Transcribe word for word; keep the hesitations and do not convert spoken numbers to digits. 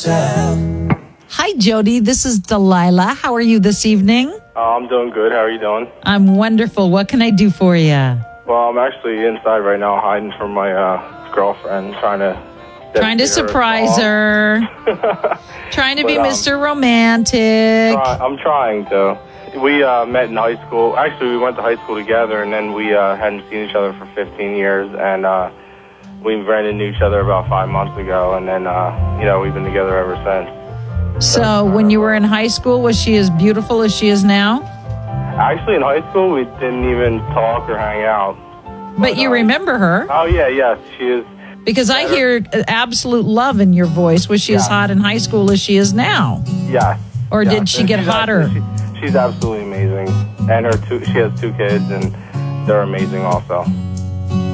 yourself. Hi, Jody. This is Delilah. How are you this evening? Uh, I'm doing good. How are you doing? I'm wonderful. What can I do for you? Well, I'm actually inside right now hiding from my uh, girlfriend, trying to... Trying to surprise her. Trying to But, be um, Mister Romantic. Try- I'm trying to. We uh, met in high school. Actually, we went to high school together, and then we uh, hadn't seen each other for fifteen years, and uh, we ran into each other about five months ago, and then, uh, you know, we've been together ever since. So when you were in high school, was she as beautiful as she is now? Actually, in high school, we didn't even talk or hang out. But you uh, remember her. Oh, yeah, yes. She is... Because I hear absolute love in your voice. Was she as hot in high school as she is now? Yes. Or yes. did she get she's hotter? She, she's absolutely amazing. And her two, she has two kids, and they're amazing also.